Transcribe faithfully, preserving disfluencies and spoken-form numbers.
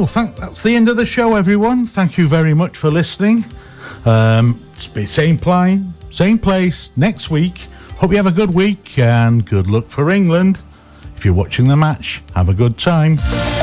So, thank, that's the end of the show, everyone. Thank you very much for listening. Um, same line, same place next week. Hope you have a good week and good luck for England. If you're watching the match, have a good time.